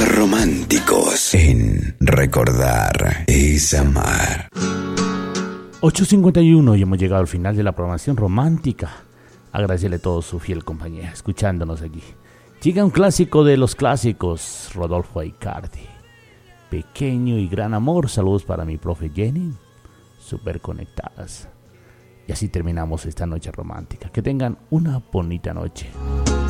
románticos en Recordar es Amar. 8:51 y hemos llegado al final de la programación romántica. Agradecerle a todos su fiel compañía, escuchándonos aquí. Llega un clásico de los clásicos, Rodolfo Aicardi. Pequeño y gran amor. Saludos para mi profe Jenny. Súper conectadas. Y así terminamos esta noche romántica. Que tengan una bonita noche.